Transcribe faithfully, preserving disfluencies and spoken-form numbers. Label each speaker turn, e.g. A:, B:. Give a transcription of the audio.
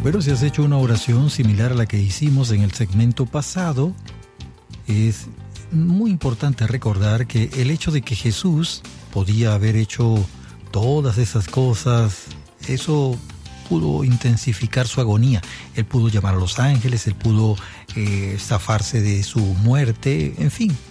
A: Bueno, si has hecho una oración similar a la que hicimos en el segmento pasado, es muy importante recordar que el hecho de que Jesús podía haber hecho todas esas cosas, eso pudo intensificar su agonía. Él pudo llamar a los ángeles, él pudo eh, zafarse de su muerte, en fin,